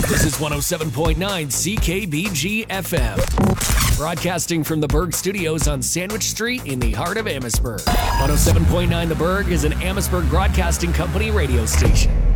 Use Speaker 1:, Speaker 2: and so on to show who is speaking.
Speaker 1: This is 107.9 CKBG FM. Broadcasting from the Berg Studios on Sandwich Street in the heart of Amherstburg. 107.9 The Berg is an Amherstburg Broadcasting Company radio station.